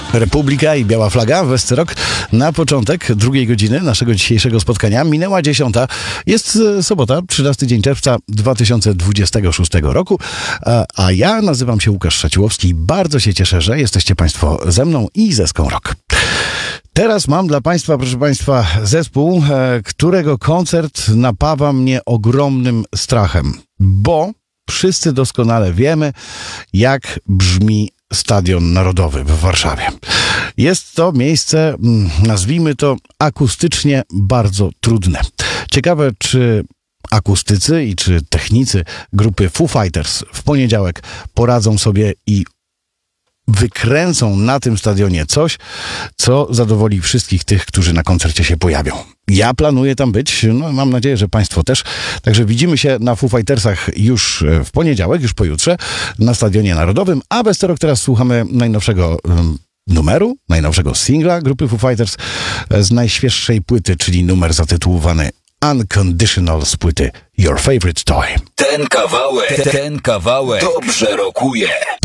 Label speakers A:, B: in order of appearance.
A: Republika i Biała Flaga, Westerok. Na początek drugiej godziny naszego dzisiejszego spotkania minęła 10. Jest sobota, 13 dzień czerwca 2026 roku, a ja nazywam się Łukasz Szaciłowski i bardzo się cieszę, że jesteście Państwo ze mną i Zeską Rock. Teraz mam dla Państwa, proszę Państwa, zespół, którego koncert napawa mnie ogromnym strachem, bo wszyscy doskonale wiemy, jak brzmi Stadion Narodowy w Warszawie. Jest to miejsce, nazwijmy to, akustycznie bardzo trudne. Ciekawe, czy akustycy i czy technicy grupy Foo Fighters w poniedziałek poradzą sobie i wykręcą na tym stadionie coś, co zadowoli wszystkich tych, którzy na koncercie się pojawią. Ja planuję tam być, mam nadzieję, że Państwo też. Także widzimy się na Foo Fightersach już w poniedziałek, już pojutrze, na Stadionie Narodowym, a Westerok teraz słuchamy najnowszego numeru, najnowszego singla grupy Foo Fighters z najświeższej płyty, czyli numer zatytułowany Unconditional z płyty Your Favorite Toy.
B: Ten kawałek dobrze rokuje.